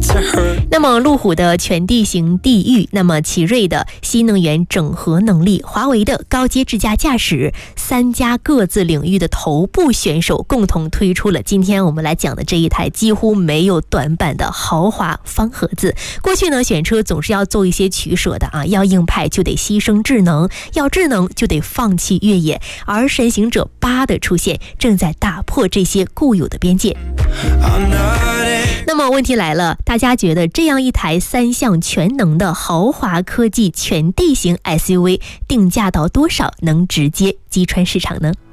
那么路虎的全地形地域，那么奇瑞的新能源整合能力，华为的高阶智驾驾驶，3家各自领域的头部选手共同推出了今天我们来讲的这一台几乎没有短板的豪华方盒子。过去呢，选车总是要做一些取舍的啊，要硬派就得牺牲智能，要智能就得放弃越野，而神行者8的出现正在打破这些固有的边界。那么问题来了，大家觉得这样一台3项全能的豪华科技全地形 SUV 定价到多少能直接击穿市场呢？